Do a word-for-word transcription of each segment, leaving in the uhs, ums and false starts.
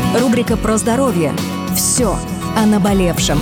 Рубрика про здоровье. Все о наболевшем.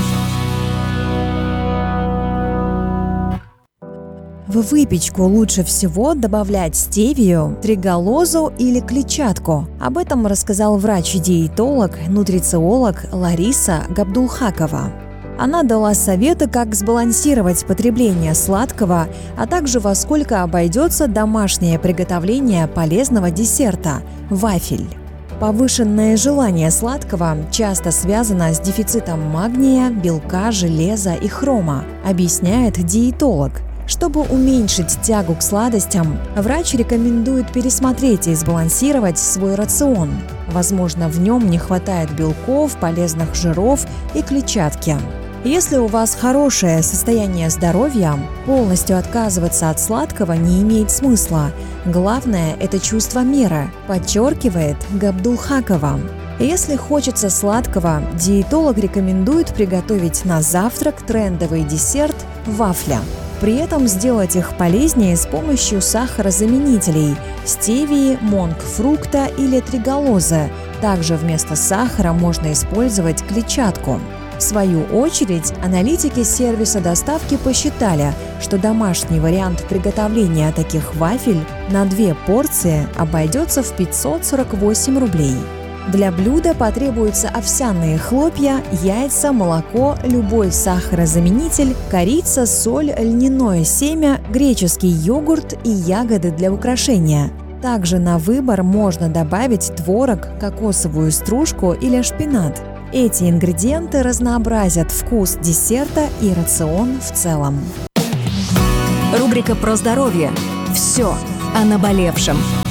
В выпечку лучше всего добавлять стевию, триголозу или клетчатку. Об этом рассказал врач-диетолог, нутрициолог Лариса Габдулхакова. Она дала советы, как сбалансировать потребление сладкого, а также во сколько обойдется домашнее приготовление полезного десерта – вафель. Повышенное желание сладкого часто связано с дефицитом магния, белка, железа и хрома, объясняет диетолог. Чтобы уменьшить тягу к сладостям, врач рекомендует пересмотреть и сбалансировать свой рацион. Возможно, в нем не хватает белков, полезных жиров и клетчатки. Если у вас хорошее состояние здоровья, полностью отказываться от сладкого не имеет смысла. Главное – это чувство меры, подчеркивает Габдулхакова. Если хочется сладкого, диетолог рекомендует приготовить на завтрак трендовый десерт – вафля. При этом сделать их полезнее с помощью сахарозаменителей – стевии, монк-фрукта или триголозы. Также вместо сахара можно использовать клетчатку. В свою очередь, аналитики сервиса доставки посчитали, что домашний вариант приготовления таких вафель на две порции обойдется в пятьсот сорок восемь рублей. Для блюда потребуются овсяные хлопья, яйца, молоко, любой сахарозаменитель, корица, соль, льняное семя, греческий йогурт и ягоды для украшения. Также на выбор можно добавить творог, кокосовую стружку или шпинат. Эти ингредиенты разнообразят вкус десерта и рацион в целом. Рубрика про здоровье. Все о наболевшем.